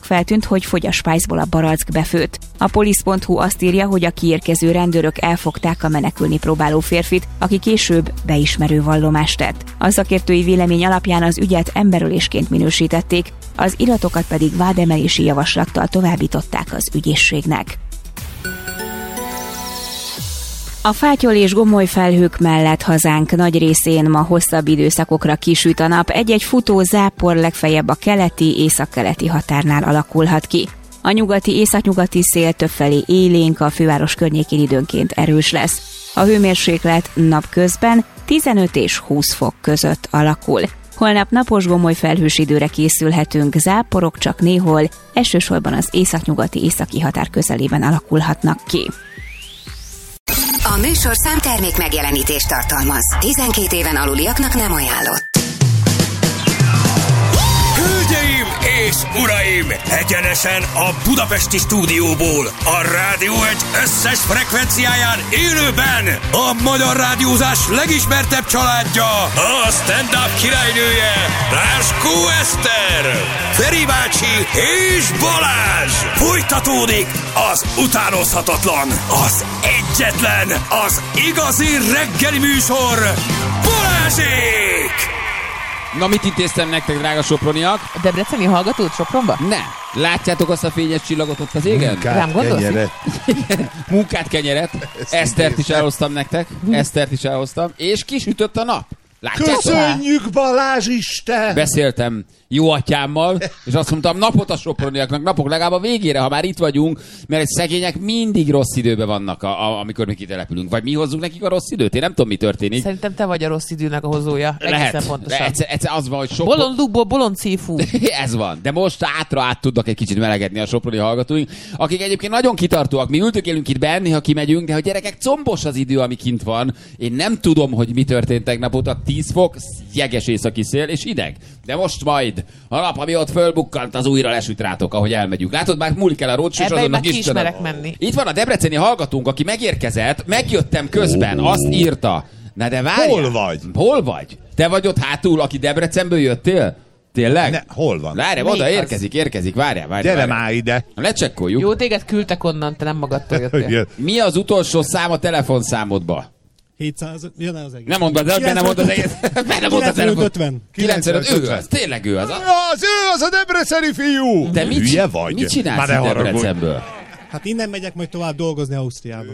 feltűnt, hogy fogy a spájzból a barack befőtt. A polisz.hu azt írja, hogy a kiérkező rendőrök elfogták a menekülni próbáló férfit, aki később beismerő vallomást tett. A szakértői vélemény alapján az ügyet emberölésként minősítették, az iratokat pedig vádemelési javaslattal továbbították az ügyészségnek. A fátyol és gomoly felhők mellett hazánk nagy részén ma hosszabb időszakokra kisüt a nap, egy-egy futó zápor legfeljebb a keleti, északkeleti határnál alakulhat ki. A nyugati, északnyugati szél többfelé élénk, a főváros környékén időnként erős lesz. A hőmérséklet napközben 15 és 20 fok között alakul. Holnap napos gomoly felhős időre készülhetünk, záporok csak néhol, elsősorban az északnyugati északi határ közelében alakulhatnak ki. A műsor számtermék megjelenítést tartalmaz. 12 éven aluliaknak nem ajánlott. Hölgyeim és uraim! Egyenesen a budapesti stúdióból, a Rádió Egy összes frekvenciáján élőben a magyar rádiózás legismertebb családja, a stand-up királynője, Ráskó Eszter, Feri bácsi és Balázs! Folytatódik az utánozhatatlan, az egyetlen, az igazi reggeli műsor, Balázsék! Na, mit intéztem nektek, drága soproniak? A debreceni hallgatót Sopronba? Nem. Látjátok azt a fényes csillagot ott az égen? Rám gondolsz? Munkát, kenyeret. Esztert is elhoztam nektek. Esztert is elhoztam. És kisütött a nap. Látjátok? Köszönjük, Balázs Isten! Beszéltem jó atyámmal, és azt mondtam, napot a soproniaknak, napok legalább a végére, ha már itt vagyunk, mert egy szegények mindig rossz időben vannak, amikor mi kitelepülünk. Vagy mi hozzunk nekik a rossz időt? Én nem tudom, mi történik. Szerintem te vagy a rossz időnek a hozója. Lehet. Pontosan. Egyszer az van, hogy bolond lukból, bolond cífú. Ez van. De most át tudnak egy kicsit melegedni a soproni hallgatóink, akik egyébként nagyon kitartóak. Mi élünk itt benni, ha kimegyünk, de hogy gyerekek, combos az idő, ami kint van. Én nem tudom, hogy mi történt tegnap óta. 10 fok, jeges északi szél és ideg. De most majd a nap, ami ott fölbukkant, az újra lesüt rátok, ahogy elmegyünk. Látod, már múlik el a rócsó, és azonnak ismerek menni. Itt van a debreceni hallgatónk, aki megérkezett, megjöttem közben, azt írta. Na de várjál. Hol vagy? Hol vagy? Te vagy ott hátul, aki Debrecenből jöttél? Tényleg? Ne, hol van? Várjál, oda érkezik, várjál. Gyere már ide. Lecsekkoljuk. Jó, téged küldtek onnan, te nem magadtól jöttél. Mi az utolsó szám a telefonszámodba? 700, jön az egész. Nem mondd, de nem mondd az egész. 95-50. 95, ő az, tényleg ő az. Ő az a debreceni fiú! Te hülye vagy? Mit csinálsz itt Debrecenből? Hát innen megyek majd tovább dolgozni Ausztriába.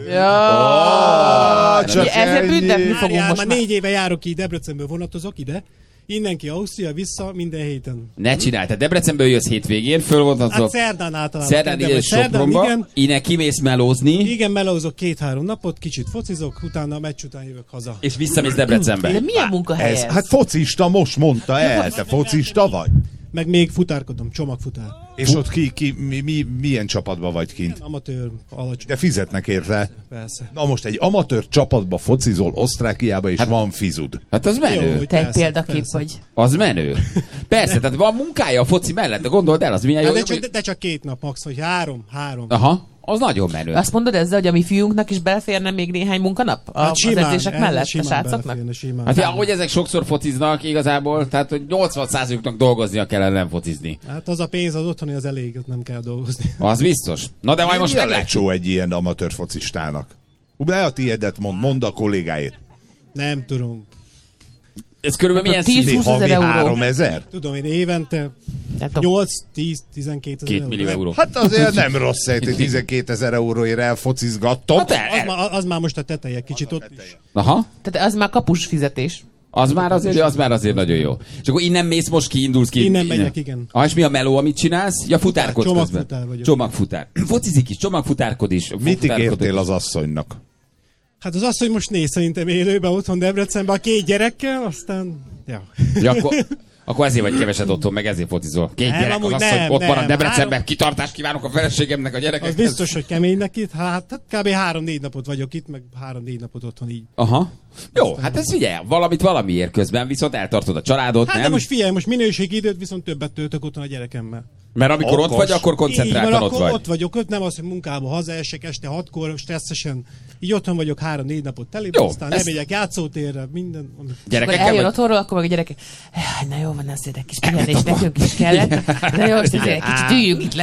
Ezzel büntetni fogunk most már 4 éve járok ki Debrecenből, vonatozok ide. Innen ki Ausztria, vissza minden héten. Ne csinálj, te Debrecenből jössz hétvégén, fölvonatozok. Hát szerdán általában. Szerdán ide Sopronba, innen kimész melózni. Igen, melózok 2-3 napot, kicsit focizok, utána a meccs után jövök haza. És visszamész Debrecenbe. De milyen munkahely ez? Hát focista, most mondta el, te focista vagy? Meg még futárkodom, csomagfutár. És ott milyen csapatban vagy kint? Amatőr, alacsony. De fizetnek érte. Persze. Na most egy amatőr csapatba focizol Osztrákiába, és van fizud. Hát az menő. Jó, te egy példakép vagy. Az menő. Persze, tehát van munkája a foci mellett, de gondold el, az milyen jó. De csak 2 nap max, vagy 3. Aha. Az nagyon menő. Azt mondod ezzel, hogy a mi fiúnknak is beleférne még néhány munkanap? Az edzések mellett a srácoknak? Hát ahogy ezek sokszor fociznak igazából, tehát hogy 80%-nak dolgoznia kell, nem focizni. Hát az a pénz az otthoni az elég, ott nem kell dolgozni. Az biztos. Na de majd most meglátjuk egy ilyen amatőr focistának. Ne a tiédet mondd a kollégáért. Nem tudom. Ez körülbelül milyen színű? Havi 3000? Tudom én évente 8-10-12 2 millió euró. Hát azért nem rossz, hogy 12 000 euróért elfocizgattok. Hát az már most a teteje, kicsit ott is. Aha. Tehát az már kapus fizetés. Az már azért nagyon jó. És akkor innen mész, most kiindulsz ki. Innen megyek, igen. És mi a meló, amit csinálsz? Ja, futárkodsz közben. Csomagfutár vagyok. Csomagfutár. Focizik is, csomagfutárkod is. Mit ígértél az asszonynak? Hát az az, hogy most néz szerintem élőben otthon Debrecenben a 2 gyerekkel, aztán... Ja, akkor ezért vagy keveset otthon, meg ezért focizol. 2 gyerek az asszony, ott marad Debrecenben. Kitartást kívánok a feleségemnek, a gyerekeknek. Az biztos, hogy keménynek itt. Hát kb. 3-4 napot vagyok itt, meg 3-4 napot otthon így. Aha. Jó, hát ez figyelj, valamit valamiért közben, viszont eltartod a családot, hát nem? De most figyelj, most minőségi időt viszont többet töltök otthon a gyerekemmel. Mert amikor ott vagy, akkor koncentráltan ott vagy. Ott vagyok, ott nem az, hogy munkába hazaesek este 6-kor, stresszesen. Így otthon vagyok 3-4 napot telében, aztán lemegyek játszótérre, minden. Akkor eljön otthonról, akkor meg a gyerekek, na jó van, az egy kis pihenés, nekünk is kellett. Na jó, most egy kicsit üljünk itt le.